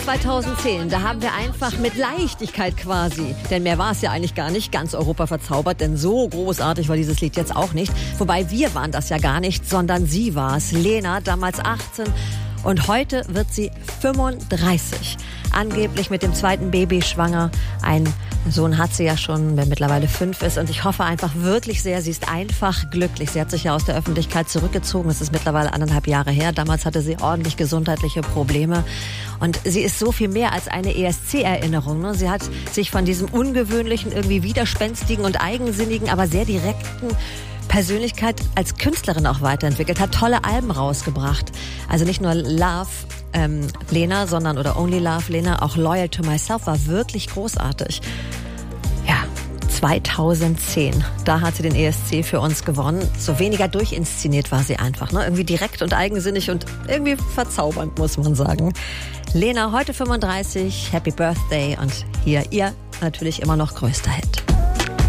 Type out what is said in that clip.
2010, da haben wir einfach mit Leichtigkeit quasi, denn mehr war es ja eigentlich gar nicht, ganz Europa verzaubert, denn so großartig war dieses Lied jetzt auch nicht. Wobei wir waren das ja gar nicht, sondern sie war es. Lena, damals 18 und heute wird sie 35. Angeblich mit dem zweiten Baby schwanger. Einen Sohn hat sie ja schon, der mittlerweile 5 ist. Und ich hoffe einfach wirklich sehr, sie ist einfach glücklich. Sie hat sich ja aus der Öffentlichkeit zurückgezogen. Das ist mittlerweile 1,5 Jahre her. Damals hatte sie ordentlich gesundheitliche Probleme. Und sie ist so viel mehr als eine ESC-Erinnerung. Ne? Sie hat sich von diesem ungewöhnlichen, irgendwie widerspenstigen und eigensinnigen, aber sehr direkten Persönlichkeit als Künstlerin auch weiterentwickelt, hat tolle Alben rausgebracht. Also nicht nur Love Lena, sondern oder Only Love Lena, auch Loyal to Myself war wirklich großartig. Ja, 2010, da hat sie den ESC für uns gewonnen. So weniger durchinszeniert war sie einfach, ne? Irgendwie direkt und eigensinnig und irgendwie verzaubernd, muss man sagen. Lena, heute 35, Happy Birthday und hier ihr natürlich immer noch größter Hit.